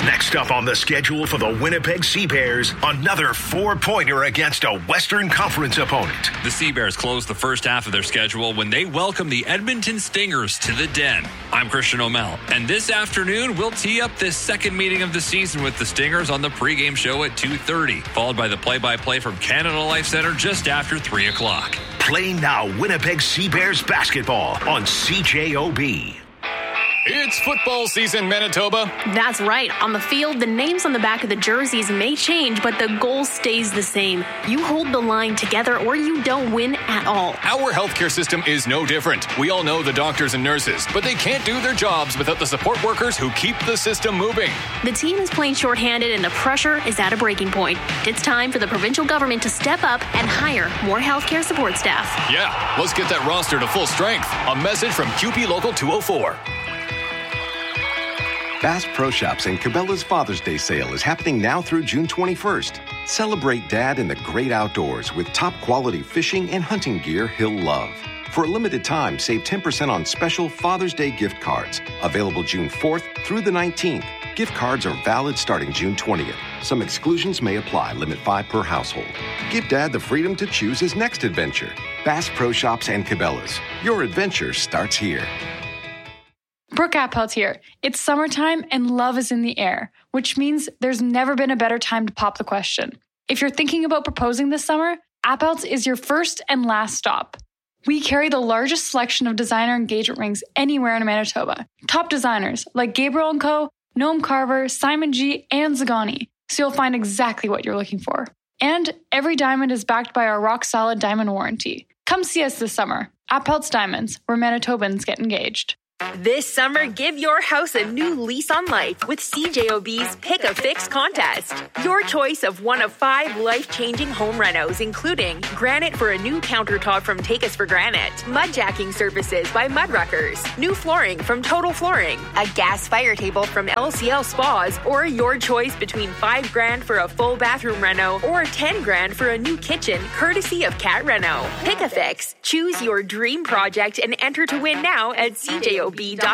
Next up on the schedule for the Winnipeg Sea Bears, another 4-pointer against a Western Conference opponent. The Sea Bears closed the first half of their schedule when they welcome the Edmonton Stingers to the Den. I'm Christian O'Mell, and this afternoon we'll tee up this second meeting of the season with the Stingers on the pregame show at 2:30, followed by the play-by-play from Canada Life Centre just after 3 o'clock. Play now Winnipeg Sea Bears basketball on CJOB. It's football season, Manitoba. That's right. On the field, the names on the back of the jerseys may change, but the goal stays the same. You hold the line together or you don't win at all. Our healthcare system is no different. We all know the doctors and nurses, but they can't do their jobs without the support workers who keep the system moving. The team is playing shorthanded and the pressure is at a breaking point. It's time for the provincial government to step up and hire more healthcare support staff. Yeah, let's get that roster to full strength. A message from QP Local 204. Bass Pro Shops and Cabela's Father's Day sale is happening now through June 21st. Celebrate Dad in the great outdoors with top-quality fishing and hunting gear he'll love. For a limited time, save 10% on special Father's Day gift cards. Available June 4th through the 19th. Gift cards are valid starting June 20th. Some exclusions may apply. Limit 5 per household. Give Dad the freedom to choose his next adventure. Bass Pro Shops and Cabela's. Your adventure starts here. Brooke Appelt here. It's summertime and love is in the air, which means there's never been a better time to pop the question. If you're thinking about proposing this summer, Appelt's is your first and last stop. We carry the largest selection of designer engagement rings anywhere in Manitoba. Top designers like Gabriel & Co., Noam Carver, Simon G., and Zagani, so you'll find exactly what you're looking for. And every diamond is backed by our rock-solid diamond warranty. Come see us this summer. Appelt's Diamonds, where Manitobans get engaged. This summer, give your house a new lease on life with CJOB's Pick a Fix contest. Your choice of one of 5 life-changing home renos, including granite for a new countertop from Take Us for Granite, mud jacking services by Mudruckers, new flooring from Total Flooring, a gas fire table from LCL Spas, or your choice between $5,000 for a full bathroom reno or $10,000 for a new kitchen, courtesy of Cat Reno. Pick a Fix. Choose your dream project and enter to win now at CJOB.com.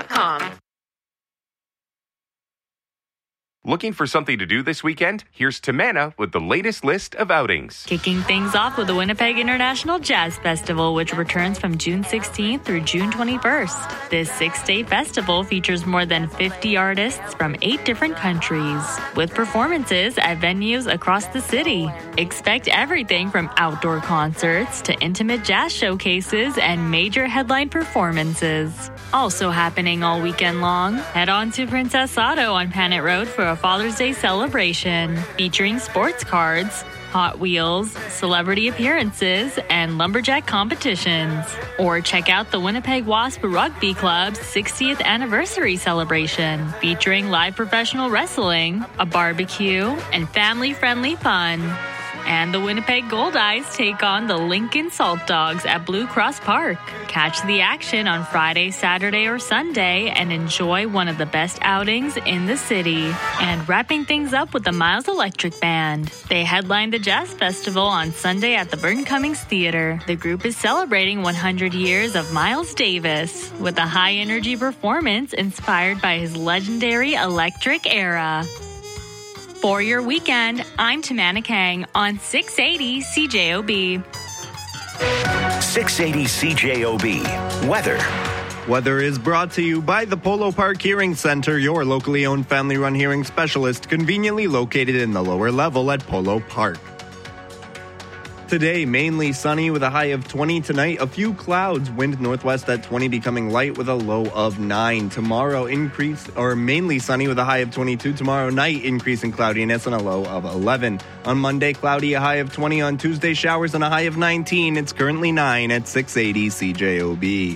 Looking for something to do this weekend? Here's Tamana with the latest list of outings. Kicking things off with the Winnipeg International Jazz Festival, which returns from June 16th through June 21st. This 6-day festival features more than 50 artists from 8 different countries, with performances at venues across the city. Expect everything from outdoor concerts to intimate jazz showcases and major headline performances. Also happening all weekend long, head on to Princess Auto on Panet Road for a Father's Day celebration featuring sports cards, Hot Wheels, celebrity appearances, and lumberjack competitions. Or check out the Winnipeg Wasp Rugby Club's 60th anniversary celebration featuring live professional wrestling, a barbecue, and family-friendly fun. And the Winnipeg Goldeyes take on the Lincoln Salt Dogs at Blue Cross Park. Catch the action on Friday, Saturday, or Sunday and enjoy one of the best outings in the city. And wrapping things up with the Miles Electric Band. They headlined the Jazz Festival on Sunday at the Burton Cummings Theatre. The group is celebrating 100 years of Miles Davis with a high-energy performance inspired by his legendary electric era. For your weekend, I'm Tamana Kang on 680 CJOB. 680 CJOB. Weather. Weather is brought to you by the Polo Park Hearing Center, your locally owned family-run hearing specialist, conveniently located in the lower level at Polo Park. Today, mainly sunny with a high of 20. Tonight, a few clouds. Wind northwest at 20, becoming light with a low of 9. Tomorrow, mainly sunny with a high of 22. Tomorrow night, increase in cloudiness and a low of 11. On Monday, cloudy, a high of 20. On Tuesday, showers and a high of 19. It's currently 9 at 680 CJOB.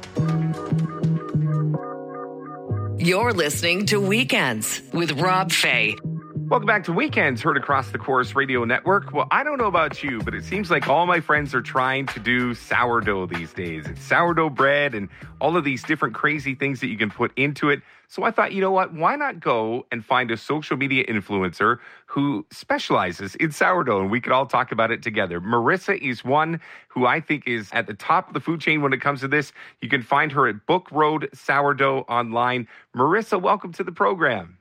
You're listening to Weekends with Rob Fay. Welcome back to Weekends, heard across the Chorus Radio Network. Well, I don't know about you, but it seems like all my friends are trying to do sourdough these days. It's sourdough bread and all of these different crazy things that you can put into it. So I thought, you know what? Why not go and find a social media influencer who specializes in sourdough, and we could all talk about it together. Marissa is one who I think is at the top of the food chain when it comes to this. You can find her at Book Road Sourdough online. Marissa, welcome to the program.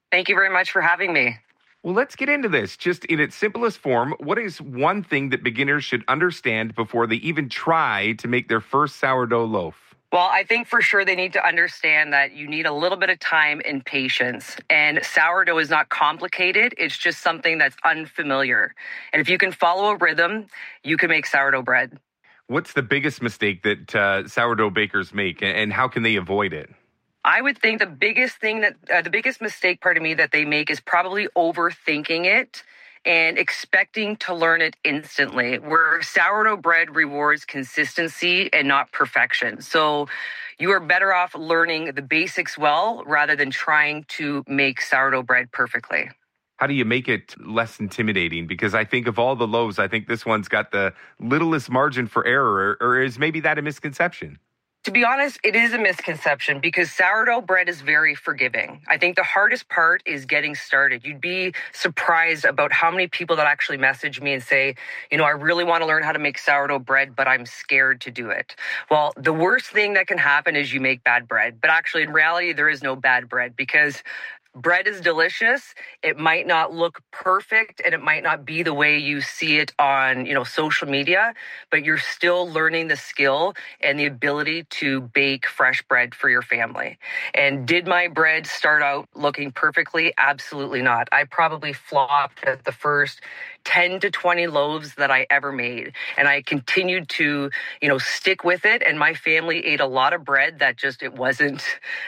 Thank you very much for having me. Well, let's get into this. Just in its simplest form, what is one thing that beginners should understand before they even try to make their first sourdough loaf? Well, I think for sure they need to understand that you need a little bit of time and patience. And sourdough is not complicated. It's just something that's unfamiliar. And if you can follow a rhythm, you can make sourdough bread. What's the biggest mistake that sourdough bakers make, and how can they avoid it? I would think the biggest mistake, that they make is probably overthinking it and expecting to learn it instantly, where sourdough bread rewards consistency and not perfection. So you are better off learning the basics well rather than trying to make sourdough bread perfectly. How do you make it less intimidating? Because I think of all the loaves, I think this one's got the littlest margin for error, or is maybe that a misconception? To be honest, it is a misconception because sourdough bread is very forgiving. I think the hardest part is getting started. You'd be surprised about how many people that actually message me and say, I really want to learn how to make sourdough bread, but I'm scared to do it. Well, the worst thing that can happen is you make bad bread. But actually, in reality, there is no bad bread because bread is delicious. It might not look perfect and it might not be the way you see it on, social media, but you're still learning the skill and the ability to bake fresh bread for your family. And did my bread start out looking perfectly? Absolutely not. I probably flopped at the first 10 to 20 loaves that I ever made. And I continued to, stick with it. And my family ate a lot of bread that just, it wasn't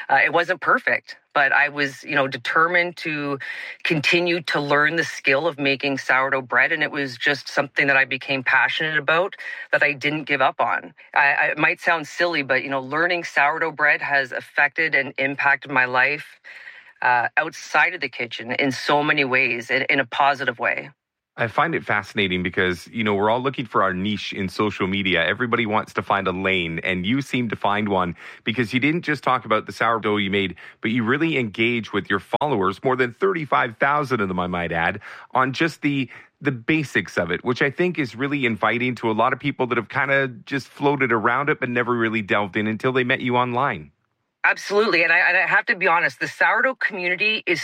perfect. But I was, determined to continue to learn the skill of making sourdough bread. And it was just something that I became passionate about that I didn't give up on. It might sound silly, but, learning sourdough bread has affected and impacted my life outside of the kitchen in so many ways, in a positive way. I find it fascinating because, we're all looking for our niche in social media. Everybody wants to find a lane, and you seem to find one because you didn't just talk about the sourdough you made, but you really engage with your followers, more than 35,000 of them, I might add, on just the basics of it, which I think is really inviting to a lot of people that have kind of just floated around it but never really delved in until they met you online. Absolutely. And I have to be honest, the sourdough community is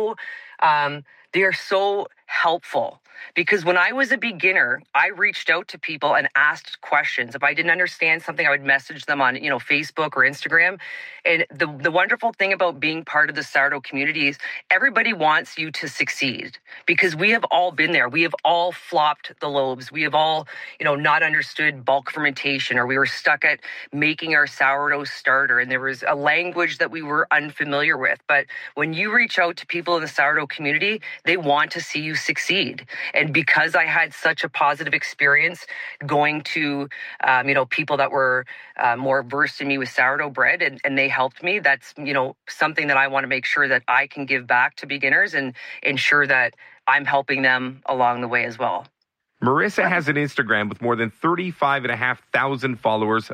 they are so helpful because when I was a beginner, I reached out to people and asked questions. If I didn't understand something, I would message them on, Facebook or Instagram. And the wonderful thing about being part of the sourdough community is everybody wants you to succeed because we have all been there. We have all flopped the loaves. We have all, not understood bulk fermentation, or we were stuck at making our sourdough starter. And there was a language that we were unfamiliar with. But when you reach out to people in the sourdough community, they want to see you succeed. And because I had such a positive experience going to, people that were more versed in me with sourdough bread and they helped me, that's, something that I want to make sure that I can give back to beginners and ensure that I'm helping them along the way as well. Marissa has an Instagram with more than 35,500 followers,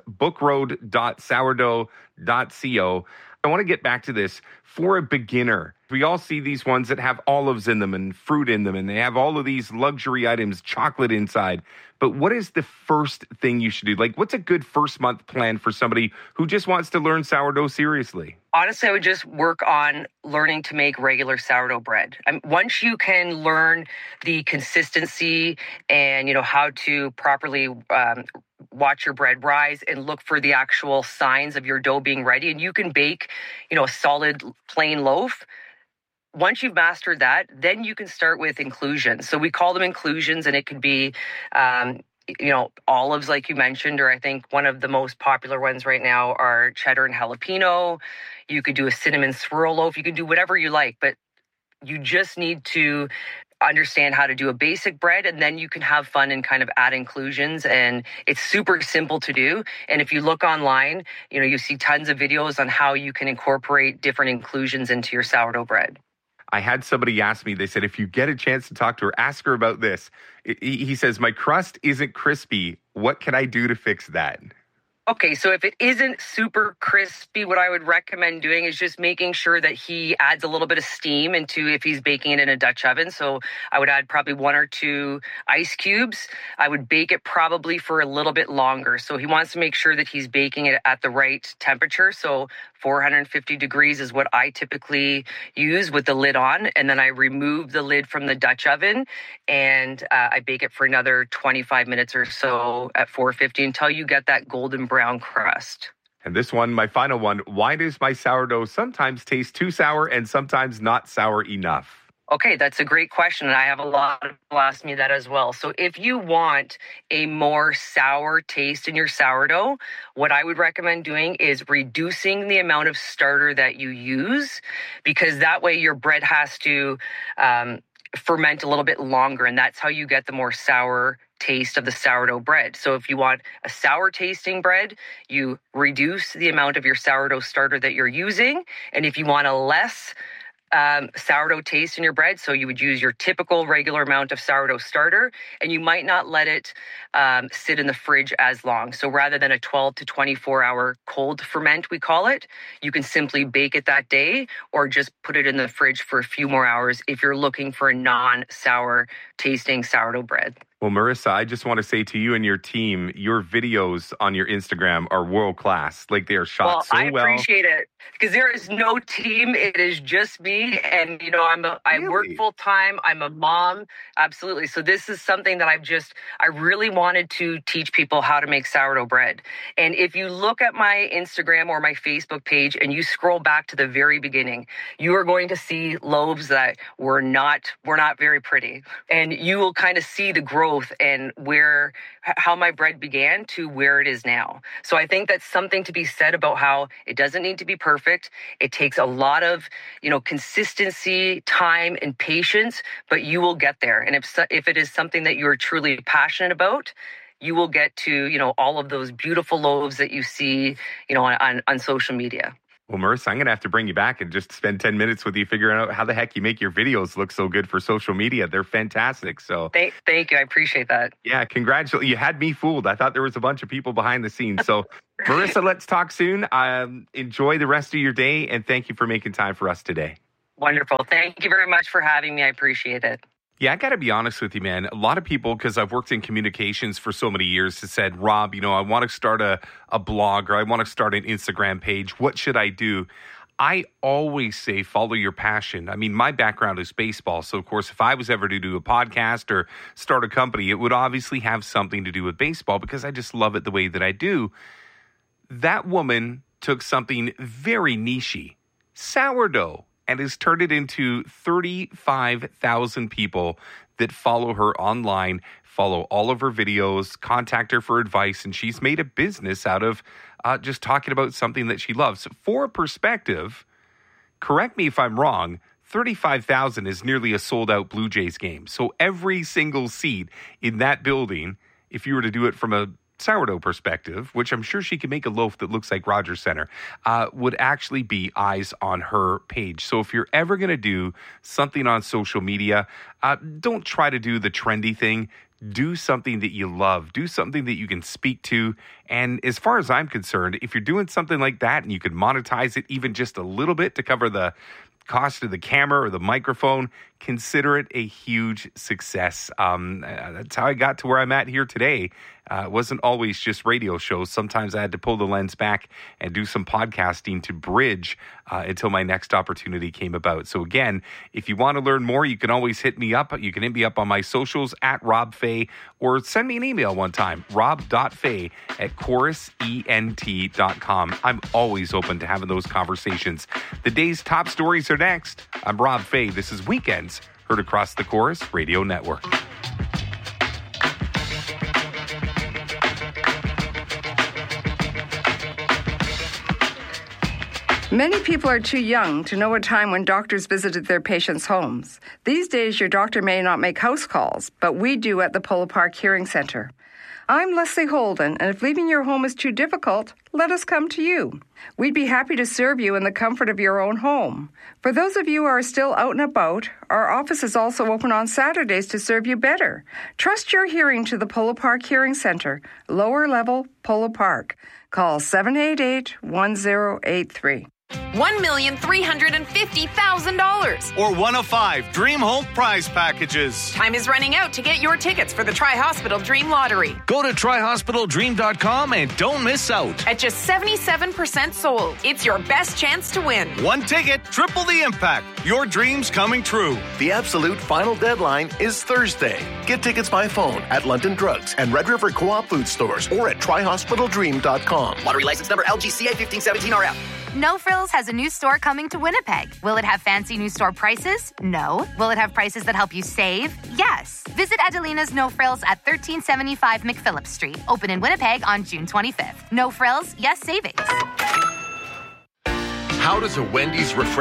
bookroad.sourdough.co. I want to get back to this. For a beginner, we all see these ones that have olives in them and fruit in them, and they have all of these luxury items, chocolate inside. But what is the first thing you should do? Like, what's a good first month plan for somebody who just wants to learn sourdough seriously? Honestly, I would just work on learning to make regular sourdough bread. Once you can learn the consistency and, how to properly watch your bread rise and look for the actual signs of your dough being ready, and you can bake, a solid plain loaf. Once you've mastered that, then you can start with inclusions. So we call them inclusions, and it could be, olives, like you mentioned, or I think one of the most popular ones right now are cheddar and jalapeno. You could do a cinnamon swirl loaf. You can do whatever you like, but you just need to understand how to do a basic bread, and then you can have fun and kind of add inclusions. And it's super simple to do. And if you look online, you see tons of videos on how you can incorporate different inclusions into your sourdough bread. I had somebody ask me, they said, if you get a chance to talk to her, ask her about this. He says, my crust isn't crispy. What can I do to fix that? Okay, so if it isn't super crispy, what I would recommend doing is just making sure that he adds a little bit of steam into if he's baking it in a Dutch oven. So I would add probably 1 or 2 ice cubes. I would bake it probably for a little bit longer. So he wants to make sure that he's baking it at the right temperature. So 450 degrees is what I typically use with the lid on. And then I remove the lid from the Dutch oven and I bake it for another 25 minutes or so at 450 until you get that golden brown crust. And this one, my final one, why does my sourdough sometimes taste too sour and sometimes not sour enough? Okay, that's a great question. And I have a lot of people ask me that as well. So if you want a more sour taste in your sourdough, what I would recommend doing is reducing the amount of starter that you use, because that way your bread has to ferment a little bit longer. And that's how you get the more sour taste of the sourdough bread. So if you want a sour tasting bread, you reduce the amount of your sourdough starter that you're using. And if you want a less sourdough taste in your bread, so you would use your typical regular amount of sourdough starter, and you might not let it sit in the fridge as long. So rather than a 12 to 24 hour cold ferment, we call it, you can simply bake it that day or just put it in the fridge for a few more hours if you're looking for a non-sour tasting sourdough bread. Well, Marissa, I just want to say to you and your team, your videos on your Instagram are world class. Like, they are shot so well. I appreciate it, because there is no team. It is just me. And, you know, I work full time. I'm a mom. Absolutely. So this is something that I really wanted to teach people how to make sourdough bread. And if you look at my Instagram or my Facebook page and you scroll back to the very beginning, you are going to see loaves that were not very pretty. And you will kind of see the growth and how my bread began to where it is now. So I think that's something to be said about how it doesn't need to be perfect. It takes a lot of, consistency, time, and patience, but you will get there. And if it is something that you're truly passionate about, you will get to, all of those beautiful loaves that you see, on social media. Well, Marissa, I'm going to have to bring you back and just spend 10 minutes with you figuring out how the heck you make your videos look so good for social media. They're fantastic. So thank you. I appreciate that. Yeah, congratulations. You had me fooled. I thought there was a bunch of people behind the scenes. So, Marissa, let's talk soon. Enjoy the rest of your day, and thank you for making time for us today. Wonderful. Thank you very much for having me. I appreciate it. Yeah, I got to be honest with you, man. A lot of people, because I've worked in communications for so many years, have said, Rob, I want to start a blog, or I want to start an Instagram page. What should I do? I always say follow your passion. I mean, my background is baseball. So, of course, if I was ever to do a podcast or start a company, it would obviously have something to do with baseball because I just love it the way that I do. That woman took something very niche-y, sourdough, and has turned it into 35,000 people that follow her online, follow all of her videos, contact her for advice, and she's made a business out of just talking about something that she loves. For perspective, correct me if I'm wrong, 35,000 is nearly a sold-out Blue Jays game. So every single seat in that building, if you were to do it from a sourdough perspective, which I'm sure she could make a loaf that looks like Rogers Center, would actually be eyes on her page. So if you're ever going to do something on social media, don't try to do the trendy thing. Do something that you love. Do something that you can speak to. And as far as I'm concerned, if you're doing something like that and you could monetize it even just a little bit to cover the cost of the camera or the microphone, consider it a huge success. That's how I got to where I'm at here today. It wasn't always just radio shows. Sometimes I had to pull the lens back and do some podcasting to bridge until my next opportunity came about. So again, if you want to learn more, you can always hit me up. You can hit me up on my socials at Rob Fay, or send me an email one time, rob.fay@chorusent.com. I'm always open to having those conversations. The day's top stories are next. I'm Rob Fay. This is Weekends, heard across the Chorus Radio Network. Many people are too young to know a time when doctors visited their patients' homes. These days, your doctor may not make house calls, but we do at the Polo Park Hearing Center. I'm Leslie Holden, and if leaving your home is too difficult, let us come to you. We'd be happy to serve you in the comfort of your own home. For those of you who are still out and about, our office is also open on Saturdays to serve you better. Trust your hearing to the Polo Park Hearing Center, lower level Polo Park. Call 788-1083. $1,350,000. $100. Or one of 5 Dream Home prize packages. Time is running out to get your tickets for the Tri-Hospital Dream Lottery. Go to tryhospitaldream.com and don't miss out. At just 77% sold, it's your best chance to win. One ticket, triple the impact. Your dreams coming true. The absolute final deadline is Thursday. Get tickets by phone at London Drugs and Red River Co-op food stores or at tryhospitaldream.com. Lottery license number LGCA 1517RF. No Frills has a new store coming to Winnipeg. Will it have fancy new store prices? No. Will it have prices that help you save? Yes. Visit Adelina's No Frills at 1375 McPhillips Street. Open in Winnipeg on June 25th. No Frills, yes savings. How does a Wendy's refresh